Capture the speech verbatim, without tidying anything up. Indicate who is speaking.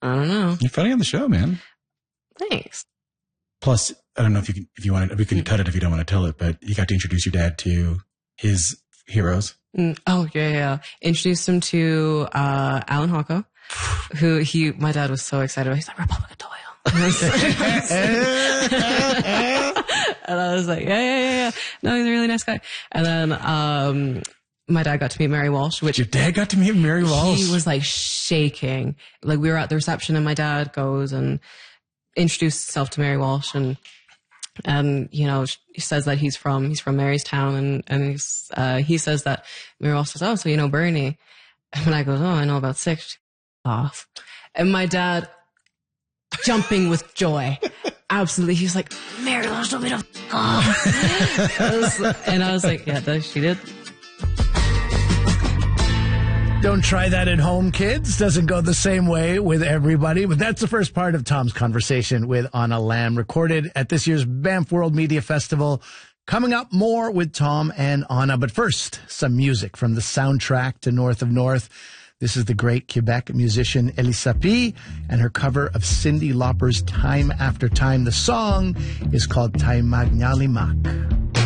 Speaker 1: I don't know.
Speaker 2: You're funny on the show, man.
Speaker 1: Thanks.
Speaker 2: Plus, I don't know if you can, if you want to, we can cut it if you don't want to tell it, but you got to introduce your dad to his heroes.
Speaker 1: Mm, oh, yeah, yeah. Introduced him to uh, Alan Hawko, who he, my dad was so excited about. He's like, Republic of Doyle. And I was like, yeah, yeah, yeah, yeah. No, he's a really nice guy. And then um, my dad got to meet Mary Walsh, which
Speaker 2: your dad got to meet Mary Walsh.
Speaker 1: He was like shaking. Like we were at the reception, and my dad goes and introduced himself to Mary Walsh, and and you know he says that he's from he's from Marystown, and and he's, uh, he says that Mary Walsh says, oh, so you know Bernie, and I goes, oh, I know about six. Off, and my dad jumping with joy. Absolutely. He was like, Mary Walsh told me to f*** off. I was, and I was like, yeah, that she did.
Speaker 3: Don't try that at home, kids. Doesn't go the same way with everybody. But that's the first part of Tom's conversation with Anna Lamb, recorded at this year's Banff World Media Festival. Coming up, more with Tom and Anna. But first, some music from the soundtrack to North of North. This is the great Quebec musician Elisa P. and her cover of Cyndi Lauper's Time After Time. The song is called Tay Magnalimak.